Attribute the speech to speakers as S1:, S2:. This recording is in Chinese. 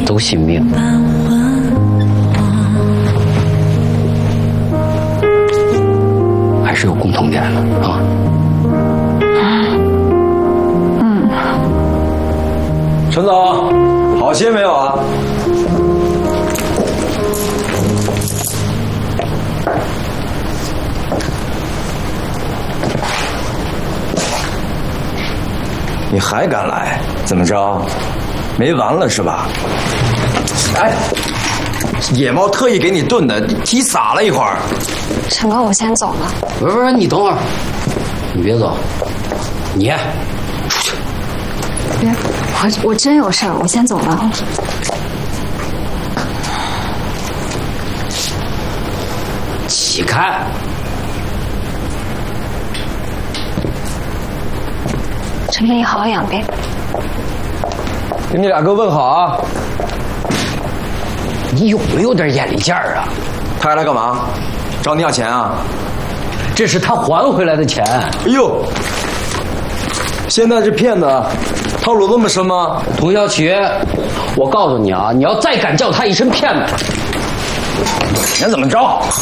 S1: 敢走性命。还是有共同点的啊。
S2: 陈总，好些没有啊？你还敢来？怎么着？没完了是吧？哎，野猫特意给你炖的，蹄撒了一会儿。
S3: 陈哥，我先走了。
S1: 不是，你等会儿，你别走，你出去。
S3: 别，我真有事儿，我先走了。
S1: 起开！
S3: 陈哥，你好好养病。
S2: 给你俩哥问好啊！
S1: 你有没有点眼力见儿啊？
S2: 他还来干嘛？找你要钱啊？
S1: 这是他还回来的钱。
S2: 哎呦，现在这骗子套路这么深吗？
S1: 童小曲，我告诉你啊，你要再敢叫他一声骗子，
S2: 你怎么着？